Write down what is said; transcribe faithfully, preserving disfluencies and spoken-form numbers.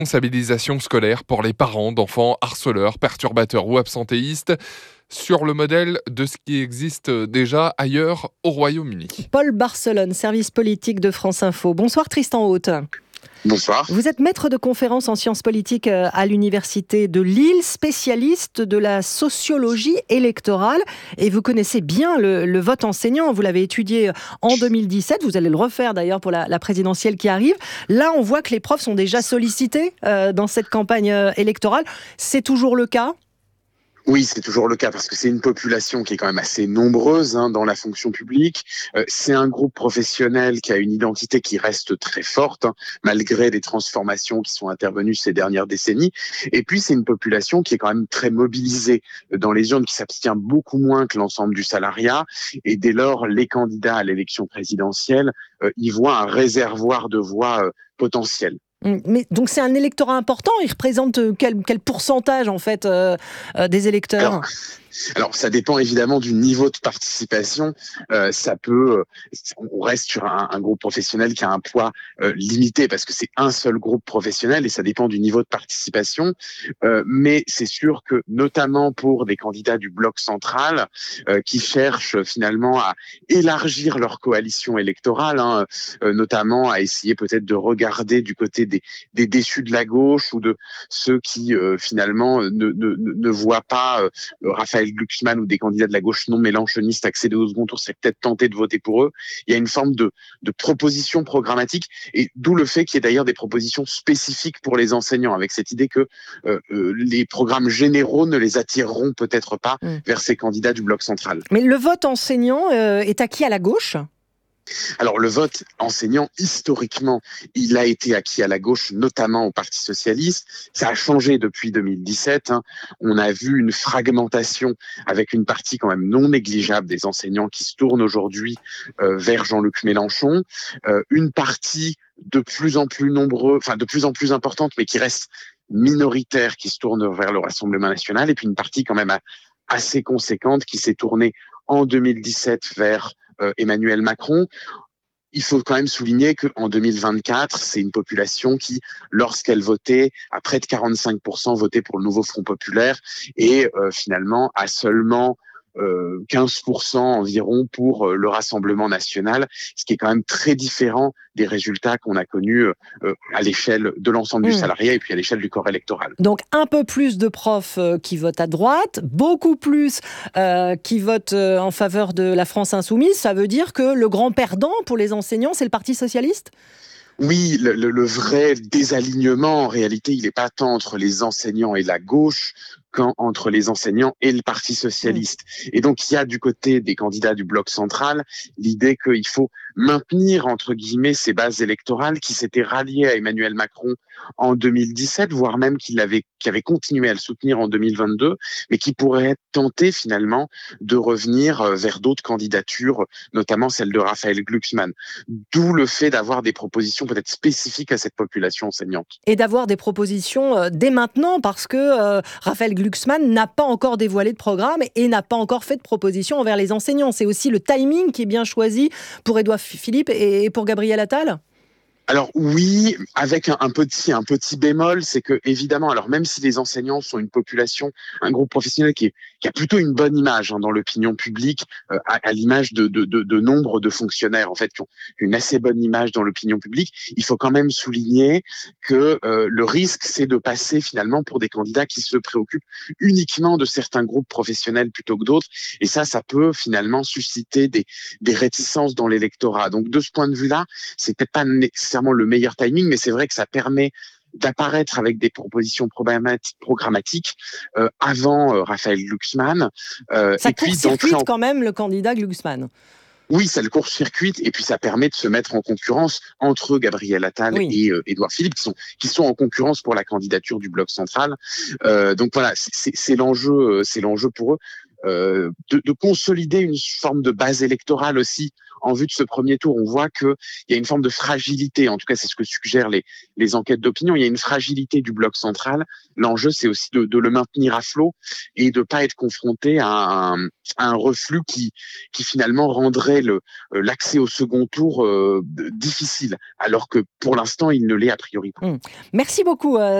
Responsabilisation scolaire pour les parents d'enfants harceleurs, perturbateurs ou absentéistes, sur le modèle de ce qui existe déjà ailleurs au Royaume-Uni. Paul Barcelone, service politique de France Info. Bonsoir Tristan Haute. Bonsoir. Vous êtes maître de conférences en sciences politiques à l'Université de Lille, spécialiste de la sociologie électorale, et vous connaissez bien le, le vote enseignant. Vous l'avez étudié en deux mille dix-sept, vous allez le refaire d'ailleurs pour la, la présidentielle qui arrive. Là, on voit que les profs sont déjà sollicités euh, dans cette campagne euh, électorale. C'est toujours le cas ? Oui, c'est toujours le cas parce que c'est une population qui est quand même assez nombreuse hein, dans la fonction publique. Euh, c'est un groupe professionnel qui a une identité qui reste très forte hein, malgré les transformations qui sont intervenues ces dernières décennies. Et puis, c'est une population qui est quand même très mobilisée dans les urnes, qui s'abstient beaucoup moins que l'ensemble du salariat. Et dès lors, les candidats à l'élection présidentielle euh, y voient un réservoir de voix euh, potentielles. Mais donc c'est un électorat important, il représente quel, quel pourcentage en fait euh, euh, des électeurs ? Alors, alors, ça dépend évidemment du niveau de participation. Euh, ça peut, on reste sur un, un groupe professionnel qui a un poids euh, limité parce que c'est un seul groupe professionnel et ça dépend du niveau de participation. Euh, mais c'est sûr que, notamment pour des candidats du bloc central euh, qui cherchent finalement à élargir leur coalition électorale, hein, euh, notamment à essayer peut-être de regarder du côté des, des déçus de la gauche ou de ceux qui euh, finalement ne, ne, ne voient pas euh, Raphaël Glucksmann ou des candidats de la gauche non mélenchonistes accéder au second tour, serait peut-être tenté de voter pour eux. Il y a une forme de, de proposition programmatique et d'où le fait qu'il y ait d'ailleurs des propositions spécifiques pour les enseignants avec cette idée que euh, euh, les programmes généraux ne les attireront peut-être pas mmh. vers ces candidats du bloc central. Mais le vote enseignant euh, est acquis à la gauche ? Alors le vote enseignant, historiquement, il a été acquis à la gauche, notamment au Parti socialiste. Ça a changé depuis deux mille dix-sept. Hein. On a vu une fragmentation avec une partie quand même non négligeable des enseignants qui se tournent aujourd'hui euh, vers Jean-Luc Mélenchon. Euh, une partie de plus en plus nombreux, enfin de plus en plus importante, mais qui reste minoritaire, qui se tourne vers le Rassemblement national. Et puis une partie quand même assez conséquente qui s'est tournée en deux mille dix-sept vers euh, Emmanuel Macron. Il faut quand même souligner qu'en deux mille vingt-quatre, c'est une population qui, lorsqu'elle votait, à près de quarante-cinq pour cent votait pour le nouveau Front populaire et euh, finalement a seulement euh, quinze pour cent environ pour euh, le Rassemblement national, ce qui est quand même très différent des résultats qu'on a connus euh, à l'échelle de l'ensemble mmh. du salariat et puis à l'échelle du corps électoral. Donc un peu plus de profs euh, qui votent à droite, beaucoup plus euh, qui votent euh, en faveur de la France insoumise. Ça veut dire que le grand perdant pour les enseignants, c'est le Parti socialiste ? Oui, le, le, le vrai désalignement, en réalité, il n'est pas tant entre les enseignants et la gauche qu'entre les enseignants et le Parti socialiste. Mmh. Et donc, il y a du côté des candidats du bloc central l'idée qu'il faut maintenir, entre guillemets, ces bases électorales qui s'étaient ralliées à Emmanuel Macron en deux mille dix-sept, voire même qu'il avait, qu'il avait continué à le soutenir en deux mille vingt-deux, mais qui pourraient être tentés finalement de revenir vers d'autres candidatures, notamment celle de Raphaël Glucksmann. D'où le fait d'avoir des propositions peut-être spécifiques à cette population enseignante. Et d'avoir des propositions euh, dès maintenant, parce que euh, Raphaël Glucksmann n'a pas encore dévoilé de programme et n'a pas encore fait de proposition envers les enseignants. C'est aussi le timing qui est bien choisi pour Édouard Philippe et pour Gabriel Attal ? Alors oui, avec un, un petit un petit bémol, c'est que évidemment, alors même si les enseignants sont une population, un groupe professionnel qui, est, qui a plutôt une bonne image hein, dans l'opinion publique, euh, à, à l'image de, de, de, de nombre de fonctionnaires en fait qui ont une assez bonne image dans l'opinion publique, il faut quand même souligner que euh, le risque c'est de passer finalement pour des candidats qui se préoccupent uniquement de certains groupes professionnels plutôt que d'autres, et ça, ça peut finalement susciter des, des réticences dans l'électorat. Donc de ce point de vue-là, c'est peut-être pas nécessairement le meilleur timing, mais c'est vrai que ça permet d'apparaître avec des propositions programmatiques euh, avant euh, Raphaël Glucksmann. Euh, ça court-circuite en... quand même le candidat Glucksmann. Oui, ça le court-circuite et puis ça permet de se mettre en concurrence entre Gabriel Attal oui. et euh, Édouard Philippe qui sont qui sont en concurrence pour la candidature du bloc central. Euh, donc voilà, c'est, c'est l'enjeu, c'est l'enjeu pour eux. Euh, de, de consolider une forme de base électorale aussi en vue de ce premier tour. On voit qu'il y a une forme de fragilité, en tout cas c'est ce que suggèrent les, les enquêtes d'opinion, il y a une fragilité du bloc central. L'enjeu, c'est aussi de, de le maintenir à flot et de ne pas être confronté à un, à un reflux qui, qui finalement rendrait le, l'accès au second tour euh, difficile, alors que pour l'instant, il ne l'est a priori pas. Mmh. Merci beaucoup. Euh